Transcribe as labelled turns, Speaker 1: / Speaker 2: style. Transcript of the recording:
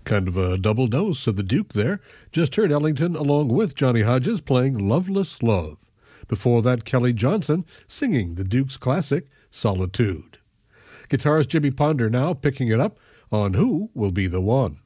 Speaker 1: Kind of a double dose of the Duke there. Just heard Ellington along with Johnny Hodges playing Loveless Love. Before that, Kelly Johnson singing the Duke's classic, Solitude. Guitarist Jimmy Ponder now picking it up on Who Will Be the One.